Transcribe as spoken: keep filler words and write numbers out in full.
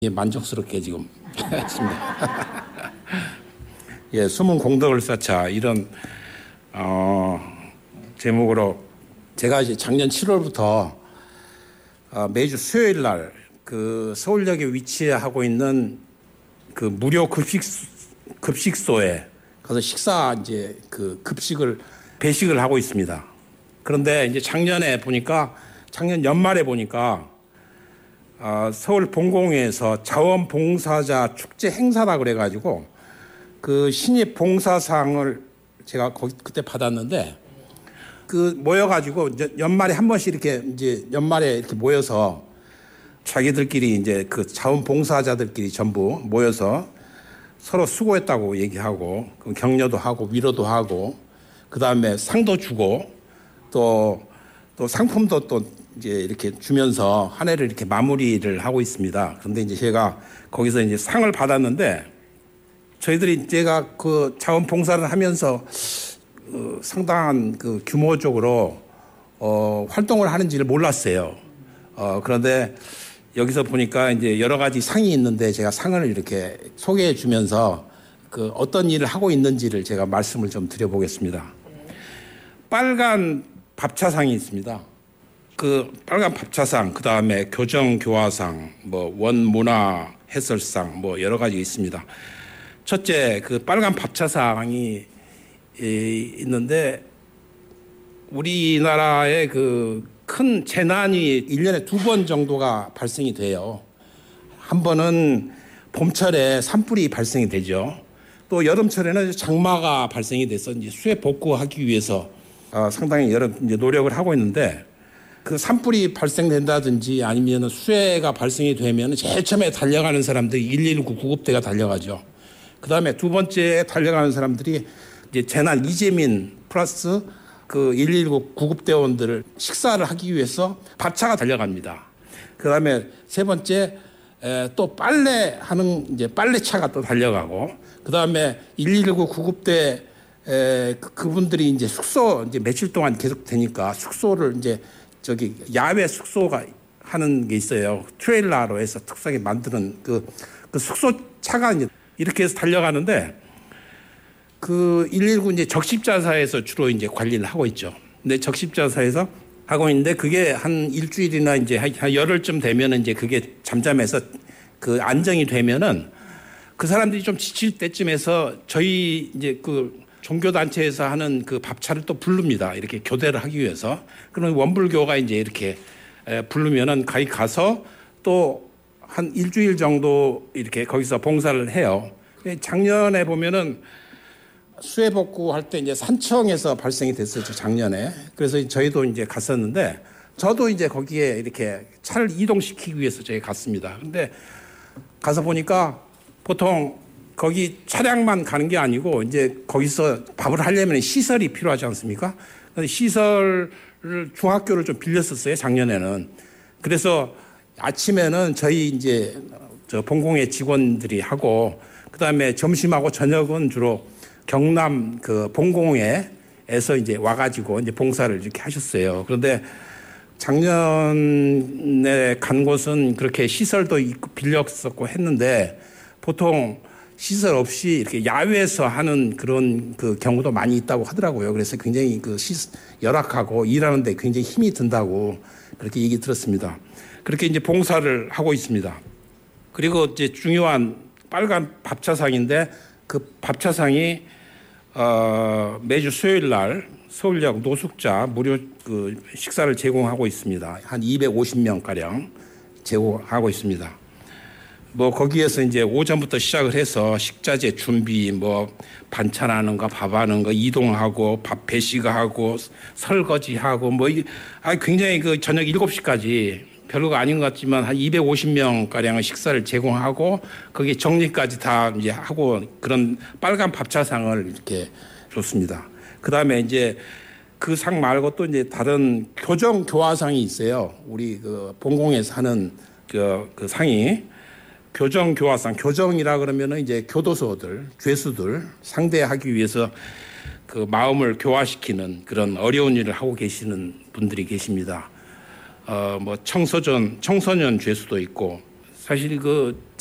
예, 만족스럽게 지금 했습니다. 예, 숨은 공덕을 쌓자 이런 어, 제목으로 제가 이제 작년 칠월부터 어, 매주 수요일 날 그 서울역에 위치하고 있는 그 무료 급식 급식소에 가서 식사 이제 그 급식을 배식을 하고 있습니다. 그런데 이제 작년에 보니까 작년 연말에 보니까 어, 서울 본공회에서 자원봉사자 축제 행사라 그래가지고 그 신입 봉사상을 제가 거기 그때 받았는데 그 모여가지고 연말에 한 번씩 이렇게 이제 연말에 이렇게 모여서 자기들끼리 이제 그 자원봉사자들끼리 전부 모여서 서로 수고했다고 얘기하고 격려도 하고 위로도 하고 그 다음에 상도 주고 또 또 상품도 또 이제 이렇게 주면서 한 해를 이렇게 마무리를 하고 있습니다. 그런데 이제 제가 거기서 이제 상을 받았는데 저희들이 제가 그 자원봉사를 하면서 어, 상당한 그 규모적으로 어, 활동을 하는지를 몰랐어요. 어, 그런데 여기서 보니까 이제 여러 가지 상이 있는데 제가 상을 이렇게 소개해 주면서 그 어떤 일을 하고 있는지를 제가 말씀을 좀 드려보겠습니다. 빨간 밥차상이 있습니다. 그 빨간 밥차상, 그 다음에 교정교화상, 뭐 원문화 해설상, 뭐 여러 가지 있습니다. 첫째, 그 빨간 밥차상이 있는데 우리나라의 그 큰 재난이 일 년에 두 번 정도가 발생이 돼요. 한 번은 봄철에 산불이 발생이 되죠. 또 여름철에는 장마가 발생이 돼서 이제 수해 복구하기 위해서 어, 상당히 여러 이제 노력을 하고 있는데 그 산불이 발생된다든지 아니면 수해가 발생이 되면 제일 처음에 달려가는 사람들이 일일구 구급대가 달려가죠. 그 다음에 두 번째에 달려가는 사람들이 이제 재난 이재민 플러스 그 일일구 구급대원들을 식사를 하기 위해서 밥차가 달려갑니다. 그 다음에 세 번째 에, 또 빨래하는 이제 빨래차가 또 달려가고 그 다음에 일일구 구급대 에, 그, 그분들이 이제 숙소 이제 며칠 동안 계속 되니까 숙소를 이제 저기 야외 숙소가 하는 게 있어요. 트레일러로 해서 특성에 만드는 그, 그 숙소 차가 이제 이렇게 해서 달려가는데 그 일일구 이제 적십자사에서 주로 이제 관리를 하고 있죠. 근데 적십자사에서 하고 있는데 그게 한 일주일이나 이제 한 열흘쯤 되면은 이제 그게 잠잠해서 그 안정이 되면은 그 사람들이 좀 지칠 때쯤에서 저희 이제 그 종교단체에서 하는 그 밥차를 또 부릅니다. 이렇게 교대를 하기 위해서. 그러면 원불교가 이제 이렇게 부르면은 거기 가서 또 한 일주일 정도 이렇게 거기서 봉사를 해요. 작년에 보면은 수해 복구할 때 이제 산청에서 발생이 됐었죠, 작년에. 그래서 저희도 이제 갔었는데 저도 이제 거기에 이렇게 차를 이동시키기 위해서 저희 갔습니다. 근데 가서 보니까 보통 거기 차량만 가는 게 아니고 이제 거기서 밥을 하려면 시설이 필요하지 않습니까? 시설을 중학교를 좀 빌렸었어요, 작년에는. 그래서 아침에는 저희 이제 저 본공회 직원들이 하고 그다음에 점심하고 저녁은 주로 경남 그 본공회에서 이제 와가지고 이제 봉사를 이렇게 하셨어요. 그런데 작년에 간 곳은 그렇게 시설도 있고 빌렸었고 했는데 보통 시설 없이 이렇게 야외에서 하는 그런 그 경우도 많이 있다고 하더라고요. 그래서 굉장히 그 시, 열악하고 일하는데 굉장히 힘이 든다고 그렇게 얘기 들었습니다. 그렇게 이제 봉사를 하고 있습니다. 그리고 이제 중요한 빨간 밥차상인데 그 밥차상이 어, 매주 수요일 날 서울역 노숙자 무료 그 식사를 제공하고 있습니다. 한 이백오십 명 가량 제공하고 있습니다. 뭐 거기에서 이제 오전부터 시작을 해서 식자재 준비, 뭐 반찬하는 거, 밥하는 거, 이동하고 밥 배식하고 설거지하고 뭐 아 굉장히 그 저녁 일곱 시까지 별거 아닌 것 같지만 한 이백오십 명 가량의 식사를 제공하고 거기에 정리까지 다 이제 하고 그런 빨간 밥차상을 이렇게 줬습니다. 그 다음에 이제 그 상 말고 또 이제 다른 교정 교화상이 있어요. 우리 그 본공에서 하는 그, 그 상이 교정 교화상, 교정이라 그러면은 이제 교도소들, 죄수들 상대하기 위해서 그 마음을 교화시키는 그런 어려운 일을 하고 계시는 분들이 계십니다. 어, 뭐 청소년, 청소년 죄수도 있고 사실 그